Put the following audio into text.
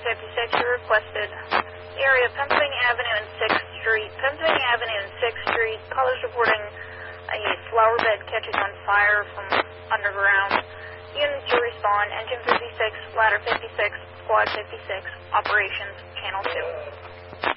56, you requested the area of Pennsylvania Avenue and 6th Street. Pennsylvania Avenue and 6th Street. Callers reporting a flower bed catching on fire from underground. Units to respond. Engine 56, ladder 56, squad 56, operations, channel 2.